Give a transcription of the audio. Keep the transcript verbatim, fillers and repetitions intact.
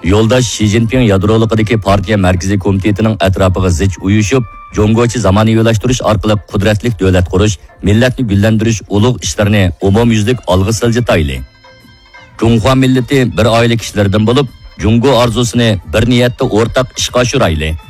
Yo'ldosh Shi Jinping yadroliqidagi partiya markaziy komitetining atrofiga zich uyushib, Jongochi zamoniylashtirish orqali qudratli davlat qurish, millatni gullantirish ulug' ishlarini umumyuzlik olg'a siljitayli. Junxo millati bir oila kishilardan bo'lib, Jungo orzusini bir niyatda o'rtaq ishga oshirayli.